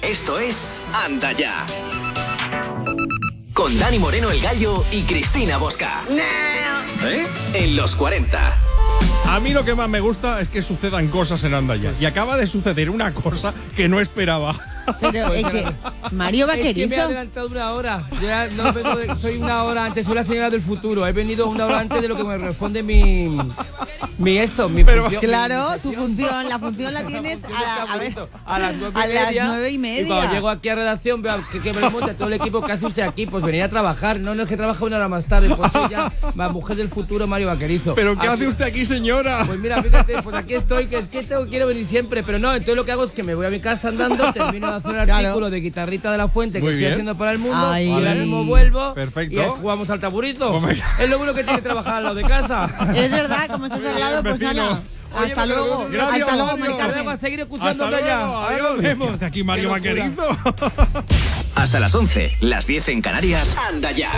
Esto es Anda Ya. Con Dani Moreno el Gallo y Cristina Bosca. En los 40. A mí lo que más me gusta es que sucedan cosas en Anda Ya. Y acaba de suceder una cosa que no esperaba. Pero es que Mario Vaquerizo. Es que me he adelantado una hora. Yo ya no vengo soy una hora antes, soy la señora del futuro. He venido una hora antes de lo que me responde mi función. Claro, tu función, la función la tienes a las 9:30. Y cuando llego aquí a redacción, veo que me monta todo el equipo que hace usted aquí, pues venir a trabajar. No es que trabaja una hora más tarde, pues soy ya la mujer del futuro, Mario Vaquerizo. ¿Pero qué hace usted aquí, señora? Pues mira, fíjate, pues aquí estoy, que es que quiero venir siempre, pero no, entonces lo que hago es que me voy a mi casa andando, termino de hacer un artículo de Guitarrita de la Fuente que estoy haciendo para el mundo, y ahora mismo vuelvo. Perfecto. Y jugamos al taburito. Es lo bueno que tiene que trabajar al lado de casa. Es verdad, como estás al lado, pues hala. Hasta luego. Gracias, Hasta luego, Mario. Maricarmen. Vamos a seguir escuchando Hasta ya. luego, adiós. Vemos aquí Mario Vaquerizo. Hasta las 11, las 10 en Canarias. Anda Ya.